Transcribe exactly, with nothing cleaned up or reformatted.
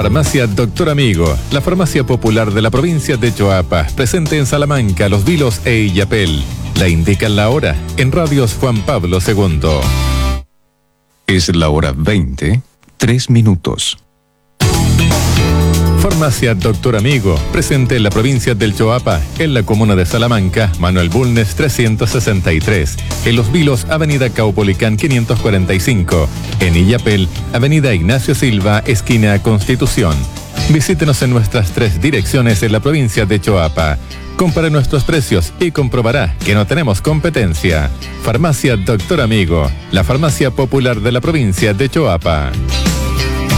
Farmacia Doctor Amigo, la farmacia popular de la provincia de Choapa, presente en Salamanca, Los Vilos e Illapel. La indican la hora en Radios Juan Pablo segundo. Es la hora veinte, tres minutos. Farmacia Doctor Amigo, presente en la provincia del Choapa, en la comuna de Salamanca, Manuel Bulnes trescientos sesenta y tres, en Los Vilos, Avenida Caupolicán quinientos cuarenta y cinco, en Illapel, Avenida Ignacio Silva, esquina Constitución. Visítenos en nuestras tres direcciones en la provincia de Choapa. Compare nuestros precios y comprobará que no tenemos competencia. Farmacia Doctor Amigo, la farmacia popular de la provincia de Choapa.